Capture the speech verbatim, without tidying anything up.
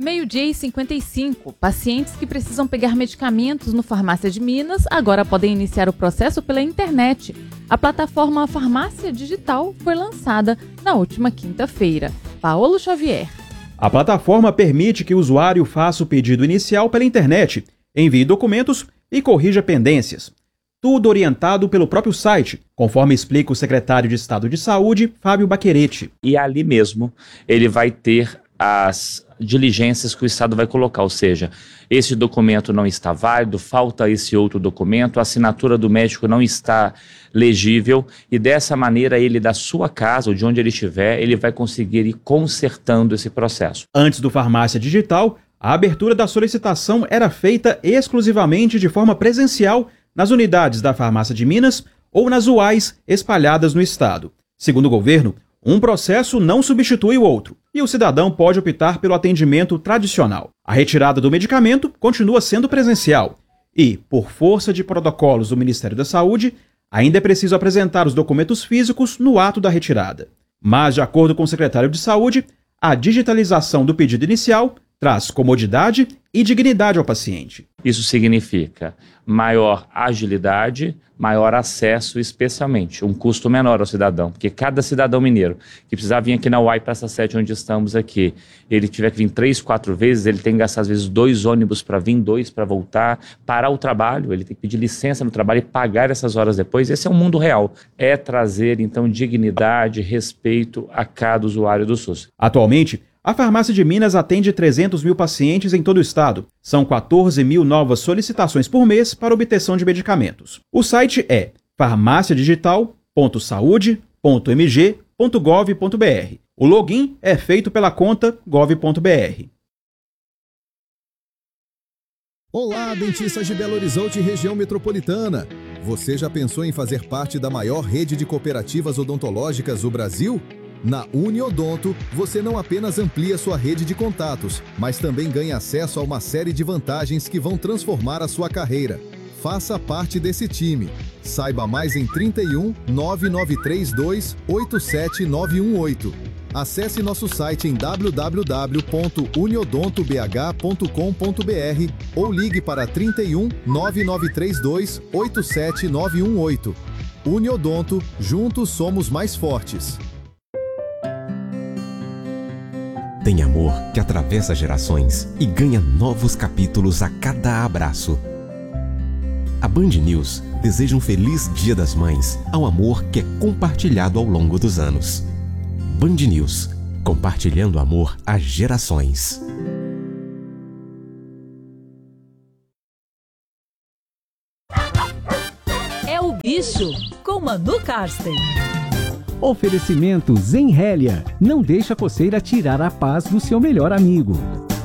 Meio-dia e cinquenta e cinco. Pacientes que precisam pegar medicamentos no Farmácia de Minas agora podem iniciar o processo pela internet. A plataforma Farmácia Digital foi lançada na última quinta-feira. Paulo Xavier. A plataforma permite que o usuário faça o pedido inicial pela internet, envie documentos e corrija pendências. Tudo orientado pelo próprio site, conforme explica o secretário de Estado de Saúde, Fábio Baccheretti. E ali mesmo ele vai ter as diligências que o Estado vai colocar, ou seja, esse documento não está válido, falta esse outro documento, a assinatura do médico não está legível e dessa maneira ele da sua casa ou de onde ele estiver, ele vai conseguir ir consertando esse processo. Antes do Farmácia Digital, a abertura da solicitação era feita exclusivamente de forma presencial nas unidades da Farmácia de Minas ou nas U A Is espalhadas no estado. Segundo o governo, um processo não substitui o outro e o cidadão pode optar pelo atendimento tradicional. A retirada do medicamento continua sendo presencial e, por força de protocolos do Ministério da Saúde, ainda é preciso apresentar os documentos físicos no ato da retirada. Mas, de acordo com o secretário de Saúde, a digitalização do pedido inicial traz comodidade e dignidade ao paciente. Isso significa maior agilidade, maior acesso, especialmente um custo menor ao cidadão, porque cada cidadão mineiro que precisar vir aqui na U A I Praça sete, onde estamos aqui, ele tiver que vir três, quatro vezes, ele tem que gastar às vezes dois ônibus para vir, dois para voltar, parar o trabalho, ele tem que pedir licença no trabalho e pagar essas horas depois. Esse é o mundo real, é trazer então dignidade, respeito a cada usuário do SUS. Atualmente, a Farmácia de Minas atende trezentos mil pacientes em todo o estado. São quatorze mil novas solicitações por mês para obtenção de medicamentos. O site é farmácia digital ponto saude ponto m g ponto gov ponto b r. O login é feito pela conta gov ponto b r. Olá, dentistas de Belo Horizonte e região metropolitana. Você já pensou em fazer parte da maior rede de cooperativas odontológicas do Brasil? Na Uniodonto, você não apenas amplia sua rede de contatos, mas também ganha acesso a uma série de vantagens que vão transformar a sua carreira. Faça parte desse time. Saiba mais em trinta e um, nove nove três dois, oito sete nove um oito. Acesse nosso site em w w w ponto uniodonto b h ponto com ponto b r ou ligue para trinta e um, nove nove três dois, oito sete nove um oito. Uniodonto, juntos somos mais fortes. Tem amor que atravessa gerações e ganha novos capítulos a cada abraço. A Band News deseja um feliz Dia das Mães ao amor que é compartilhado ao longo dos anos. Band News, compartilhando amor a gerações. É o Bicho, com Manu Karsten. Oferecimento Zenrélia. Não deixa a coceira tirar a paz do seu melhor amigo.